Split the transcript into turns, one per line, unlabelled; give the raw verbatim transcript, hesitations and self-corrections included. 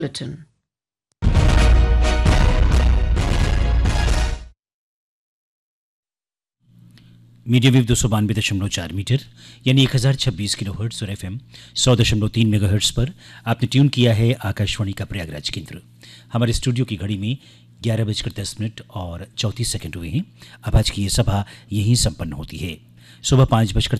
Bulletin.
Media wave दो सौ बानवे दशमलव चार मीटर यानी एक हज़ार छब्बीस किलो हर्ट्स और एफ एम सौ दशमलव तीन मेगा हर्ट्स पर आपने ट्यून किया है आकाशवाणी का प्रयागराज केंद्र। हमारे स्टूडियो की घड़ी में ग्यारह बजकर दस मिनट और चौंतीस सेकंड हुए हैं। अब आज की ये सभा यहीं संपन्न होती है। सुबह पाँच बजकर